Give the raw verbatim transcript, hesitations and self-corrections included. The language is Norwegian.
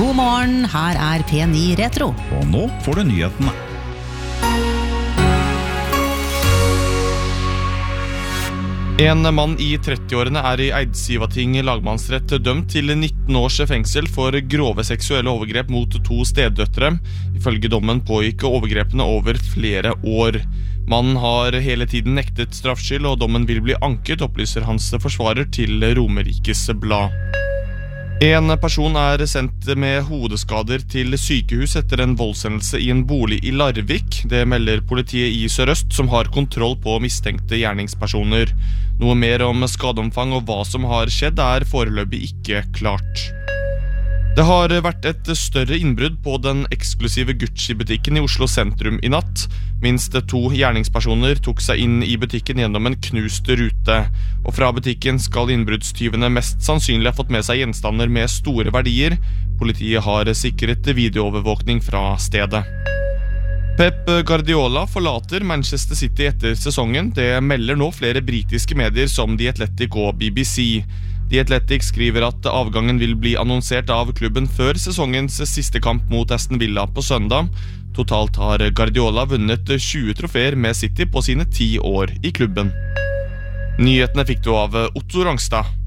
God morgen, her er P ni Retro. Og nå får du nyhetene. En mann i trettiårene er i Eidsivating lagmannsrett dømt til nitten års fengsel for grove seksuelle overgrep mot to steddøtre. Ifølge dommen pågikk overgrepene over flere år. Mannen har hele tiden nektet straffskyld, og dommen vil bli anket, opplyser hans forsvarer til Romerikes Blad. En person er sendt med hodeskader til sykehus etter en voldshendelse i en bolig i Larvik. Det melder politiet i Sør-Øst, som har kontroll på mistenkte gjerningspersoner. Noe mer om skadeomfang og hva som har skjedd er foreløpig ikke klart. Det har vært et større innbrudd på den eksklusive Gucci-butikken i Oslo sentrum i natt. Minst to gjerningspersoner tok seg inn i butikken gjennom en knust rute. Og fra butikken skal innbruddstyvene mest sannsynlig ha fått med seg gjenstander med store verdier. Politiet har sikret videoovervåkning fra stedet. Pep Guardiola forlater Manchester City etter sesongen. Det melder nå flere britiske medier som The Athletic og B B C. The Athletic skriver at avgangen vil bli annonsert av klubben før sesongens siste kamp mot Aston Villa på søndag. Totalt har Guardiola vunnet tjue trofeer med City på sine ti år i klubben. Nyhetene fikk du av Otto Rangstad.